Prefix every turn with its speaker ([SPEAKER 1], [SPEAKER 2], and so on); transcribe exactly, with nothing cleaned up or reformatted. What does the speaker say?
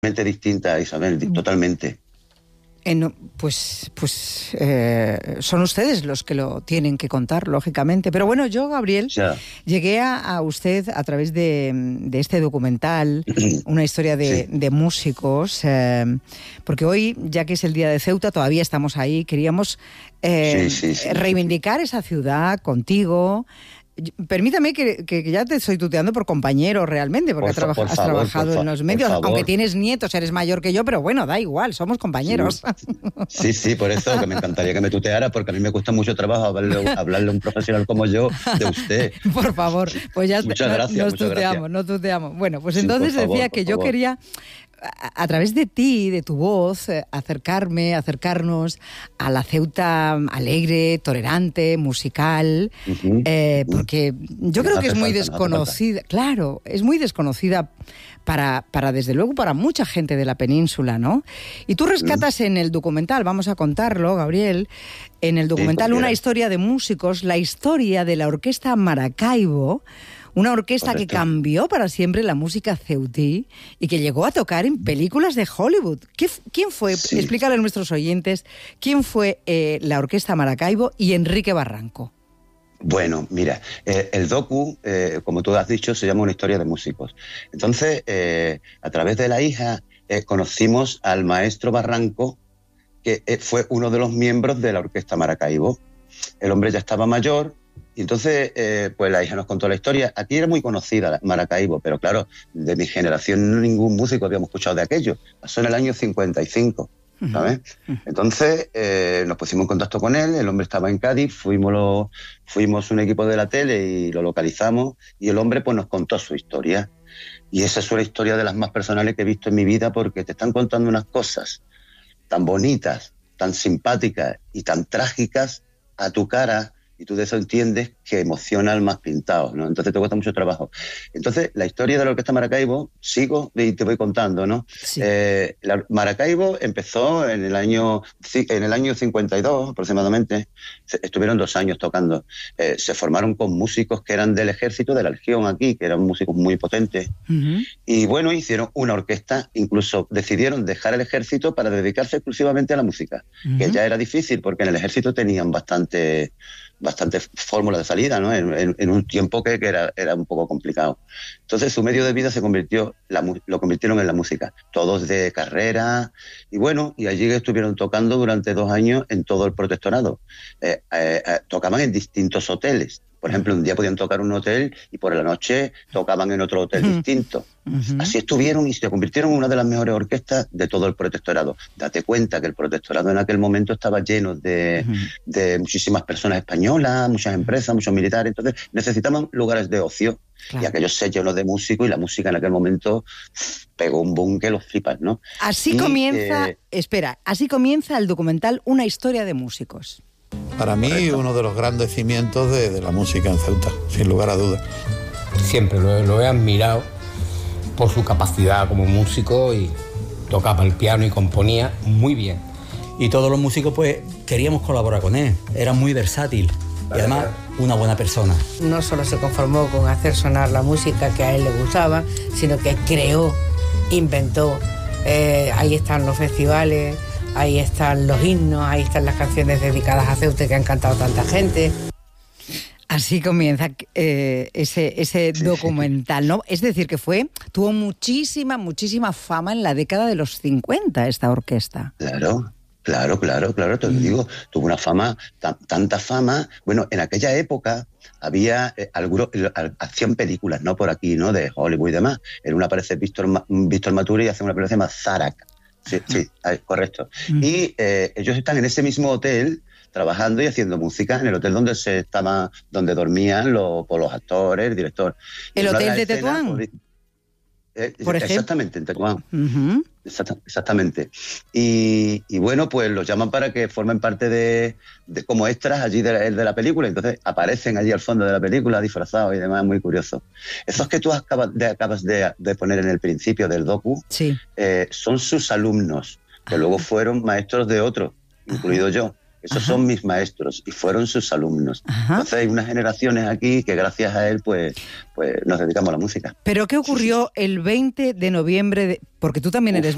[SPEAKER 1] distinta, Isabel, totalmente.
[SPEAKER 2] En, pues pues eh, son ustedes los que lo tienen que contar, lógicamente. Pero bueno, yo, Gabriel, ya. llegué a, a usted a través de, de este documental, una historia de, sí. de músicos, eh, porque hoy, ya que es el Día de Ceuta, todavía estamos ahí, queríamos eh, sí, sí, sí, reivindicar sí, sí. esa ciudad contigo. Permítame que, que ya te estoy tuteando por compañero realmente, porque por, has, por has favor, trabajado en los medios, aunque tienes nietos, eres mayor que yo, pero bueno, da igual, somos compañeros.
[SPEAKER 1] Sí, sí, sí, por eso que me encantaría que me tuteara, porque a mí me cuesta mucho trabajo hablarle, hablarle a un profesional como yo de usted.
[SPEAKER 2] Por favor, pues ya
[SPEAKER 1] muchas
[SPEAKER 2] no,
[SPEAKER 1] gracias,
[SPEAKER 2] nos
[SPEAKER 1] muchas
[SPEAKER 2] tuteamos,
[SPEAKER 1] gracias.
[SPEAKER 2] nos tuteamos. Bueno, pues
[SPEAKER 1] sí,
[SPEAKER 2] entonces
[SPEAKER 1] favor,
[SPEAKER 2] decía que yo
[SPEAKER 1] favor.
[SPEAKER 2] quería, a, a través de ti, de tu voz, eh, acercarme, acercarnos a la Ceuta alegre, tolerante, musical, uh-huh, eh, uh-huh. porque yo creo no que es muy falta, desconocida, no claro, es muy desconocida para, para, desde luego, para mucha gente de la península, ¿no? Y tú rescatas uh-huh. en el documental, vamos a contarlo, Gabriel, en el documental sí, una historia de músicos, la historia de la orquesta Maracaibo, una orquesta Correcto. que cambió para siempre la música ceutí y que llegó a tocar en películas de Hollywood. ¿Qué, ¿Quién fue? Sí. Explícale a nuestros oyentes, ¿quién fue eh, la orquesta Maracaibo y Enrique Barranco?
[SPEAKER 1] Bueno, mira, eh, el docu, eh, como tú has dicho, se llama Una historia de músicos. Entonces, eh, a través de la hija, eh, conocimos al maestro Barranco, que eh, fue uno de los miembros de la orquesta Maracaibo. El hombre ya estaba mayor. Y entonces, eh, pues la hija nos contó la historia. Aquí era muy conocida Maracaibo, pero claro, de mi generación ningún músico habíamos escuchado de aquello. Pasó en el año cincuenta y cinco, ¿sabes? Uh-huh. Entonces eh, nos pusimos en contacto con él, el hombre estaba en Cádiz, fuimos, lo, fuimos un equipo de la tele y lo localizamos, y el hombre pues nos contó su historia. Y esa es una historia de las más personales que he visto en mi vida, porque te están contando unas cosas tan bonitas, tan simpáticas y tan trágicas a tu cara, y tú de eso entiendes que emociona al más pintado, ¿no? Entonces te cuesta mucho trabajo. Entonces, la historia de la Orquesta Maracaibo, sigo y te voy contando, ¿no? Sí. Eh, la Maracaibo empezó en el año en el año cincuenta y dos aproximadamente. Se, estuvieron dos años tocando. Eh, se formaron con músicos que eran del ejército, de la Legión aquí, que eran músicos muy potentes. Uh-huh. Y bueno, hicieron una orquesta, incluso decidieron dejar el ejército para dedicarse exclusivamente a la música, uh-huh. que ya era difícil porque en el ejército tenían bastante... bastante fórmula de salida, ¿no? En, en, en un tiempo que, que era, era un poco complicado. Entonces su medio de vida se convirtió, la, lo convirtieron en la música, todos de carrera, y bueno, y allí estuvieron tocando durante dos años en todo el protectorado. Eh, eh, eh, tocaban en distintos hoteles. Por ejemplo, un día podían tocar en un hotel y por la noche tocaban en otro hotel uh-huh. distinto. Uh-huh. Así estuvieron y se convirtieron en una de las mejores orquestas de todo el protectorado. Date cuenta que el protectorado en aquel momento estaba lleno de, uh-huh. de muchísimas personas españolas, muchas empresas, muchos militares. Entonces necesitaban lugares de ocio. Claro. Y aquello se llenó de músicos y la música en aquel momento pegó un boom que los flipas, ¿no?
[SPEAKER 2] Así
[SPEAKER 1] y,
[SPEAKER 2] comienza,
[SPEAKER 1] eh,
[SPEAKER 2] espera, así comienza el documental Una historia de músicos.
[SPEAKER 3] Para mí, Correcto. uno de los grandes cimientos de, de la música en Ceuta, sin lugar a dudas.
[SPEAKER 4] Siempre lo, lo he admirado por su capacidad como músico, y tocaba el piano y componía muy bien.
[SPEAKER 5] Y todos los músicos pues queríamos colaborar con él, era muy versátil y además una buena persona.
[SPEAKER 6] No solo se conformó con hacer sonar la música que a él le gustaba, sino que creó, inventó, eh, ahí están los festivales, ahí están los himnos, ahí están las canciones dedicadas a Ceuta que han cantado tanta gente.
[SPEAKER 2] Así comienza eh, ese, ese documental, ¿no? Es decir, que fue, tuvo muchísima, muchísima fama en la década de los cincuenta esta orquesta.
[SPEAKER 1] Claro, claro, claro, claro, te lo digo, tuvo una fama, t- tanta fama. Bueno, en aquella época había eh, algunos, hacían películas, ¿no? Por aquí, ¿no? De Hollywood y demás. En una aparece Víctor, Ma- Víctor Maturi y hace una película que se llama Zarak. Sí, sí, correcto. Mm. Y eh, ellos están en ese mismo hotel trabajando y haciendo música, en el hotel donde se estaba, donde dormían los, pues, los actores, el director.
[SPEAKER 2] ¿El hotel de Tetuán?
[SPEAKER 1] Pues, eh,
[SPEAKER 2] ¿Por
[SPEAKER 1] exactamente, en Tetuán.
[SPEAKER 2] Uh-huh.
[SPEAKER 1] Exact, exactamente. Y, y bueno, pues los llaman para que formen parte de, de como extras allí de, de la película. Entonces aparecen allí al fondo de la película disfrazados y demás, muy curioso. Esos que tú acabas de, acabas de, de poner en el principio del docu,
[SPEAKER 2] sí.
[SPEAKER 1] eh, son sus alumnos, que luego fueron maestros de otros, incluido yo. Esos Ajá. son mis maestros y fueron sus alumnos. Ajá. Entonces hay unas generaciones aquí que gracias a él pues, pues nos dedicamos a la música.
[SPEAKER 2] ¿Pero qué ocurrió el veinte de noviembre? De... Porque tú también Uf. eres